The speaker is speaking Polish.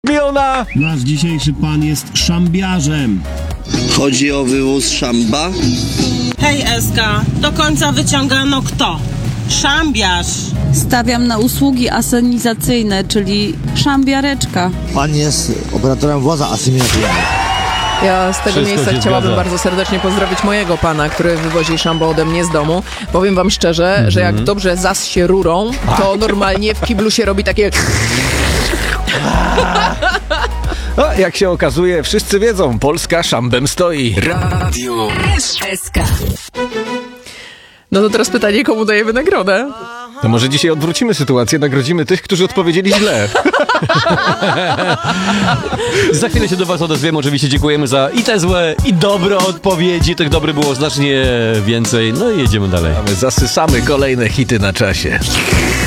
Miona! Nasz dzisiejszy pan jest szambiarzem. Chodzi o wywóz szamba? Hej Eska, do końca wyciągano kto? Szambiarz. Stawiam na usługi asynizacyjne, czyli szambiareczka. Pan jest operatorem woza asymilacyjnego. Ja z tego Wszystko miejsca się chciałabym zgadza. bardzo serdecznie pozdrowić mojego pana, który wywozi szambo ode mnie z domu. Powiem wam szczerze, że jak dobrze zas się rurą, to normalnie w kiblu się robi takie... No, jak się okazuje, wszyscy wiedzą, Polska szambem stoi. Radio SK. No to teraz pytanie, komu dajemy nagrodę? To może dzisiaj odwrócimy sytuację, nagrodzimy tych, którzy odpowiedzieli źle. Za chwilę się do was odezwiemy. Oczywiście dziękujemy za i te złe, i dobre odpowiedzi. Tych dobrych było znacznie więcej. No i jedziemy dalej. My zasysamy kolejne hity na czasie.